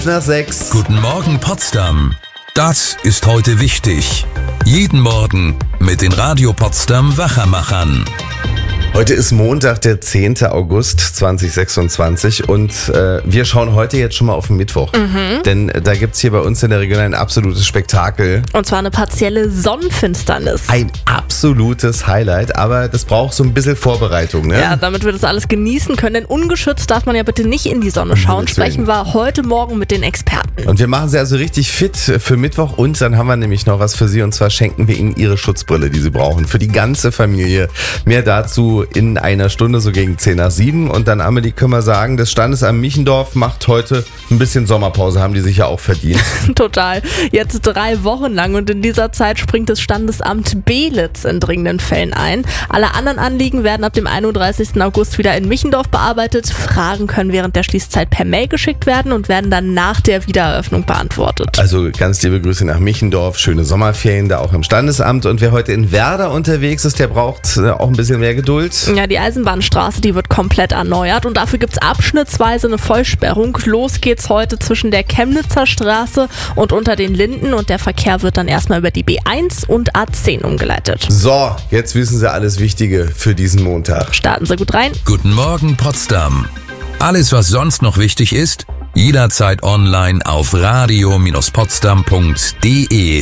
Nach 6. Guten Morgen Potsdam. Das ist heute wichtig. Jeden Morgen mit den Radio Potsdam Wachermachern. Heute ist Montag, der 10. August 2026 und wir schauen heute jetzt schon mal auf den Mittwoch. Denn da gibt's hier bei uns in der Region ein absolutes Spektakel. Und zwar eine partielle Sonnenfinsternis. Ein absolutes Highlight, aber das braucht so ein bisschen Vorbereitung, ne? Ja, damit wir das alles genießen können, denn ungeschützt darf man ja bitte nicht in die Sonne schauen. Sprechen wir heute Morgen mit den Experten. Und wir machen sie also richtig fit für Mittwoch und dann haben wir nämlich noch was für Sie und zwar schenken wir Ihnen Ihre Schutzbrille, die Sie brauchen, für die ganze Familie. Mehr dazu in einer Stunde, so gegen 10 nach 7. Und dann, Amelie, können wir sagen, das Standesamt Michendorf macht heute ein bisschen Sommerpause, haben die sich ja auch verdient. Total. Jetzt 3 Wochen lang und in dieser Zeit springt das Standesamt Beelitz in dringenden Fällen ein. Alle anderen Anliegen werden ab dem 31. August wieder in Michendorf bearbeitet. Fragen können während der Schließzeit per Mail geschickt werden und werden dann nach der Wiedereröffnung beantwortet. Also ganz liebe Grüße nach Michendorf, schöne Sommerferien da auch im Standesamt. Und wer heute in Werder unterwegs ist, der braucht auch ein bisschen mehr Geduld. Ja, die Eisenbahnstraße, die wird komplett erneuert und dafür gibt's abschnittsweise eine Vollsperrung. Los geht's heute zwischen der Chemnitzer Straße und unter den Linden und der Verkehr wird dann erstmal über die B1 und A10 umgeleitet. So, jetzt wissen Sie alles Wichtige für diesen Montag. Starten Sie gut rein. Guten Morgen Potsdam. Alles, was sonst noch wichtig ist, jederzeit online auf radio-potsdam.de.